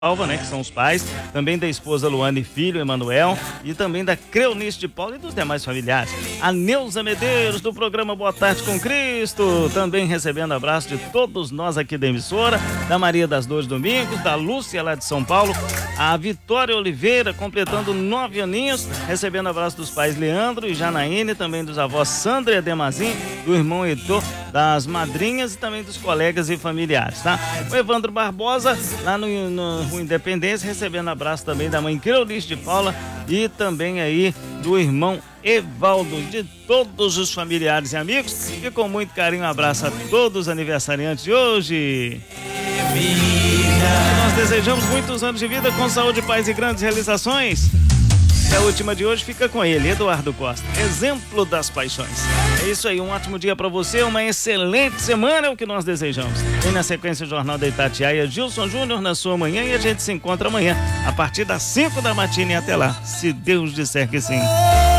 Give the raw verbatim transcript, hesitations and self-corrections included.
Alva, né, que são os pais, também da esposa Luana e filho Emanuel, e também da Creunice de Paula e dos demais familiares. A Neuza Medeiros, do programa Boa Tarde com Cristo, também recebendo abraço de todos nós aqui da emissora, da Maria das Dores Domingos, da Lúcia lá de São Paulo, a Vitória Oliveira, completando nove aninhos, recebendo abraço dos pais Leandro e Janaíne, também dos avós Sandra e Ademazin, do irmão Heitor, das madrinhas e também dos colegas e familiares, tá? O Evandro Barbosa, lá no, no Independência, recebendo abraço também da mãe Creunice de Paula e também aí do irmão Evaldo, de todos os familiares e amigos, e com muito carinho um abraço a todos os aniversariantes de hoje. Nós desejamos muitos anos de vida com saúde, paz e grandes realizações. E a última de hoje fica com ele, Eduardo Costa, exemplo das paixões. É isso aí, um ótimo dia para você, uma excelente semana é o que nós desejamos. Vem na sequência o Jornal da Itatiaia, Gilson Júnior na sua manhã, e a gente se encontra amanhã, a partir das cinco da matina e até lá, se Deus disser que sim.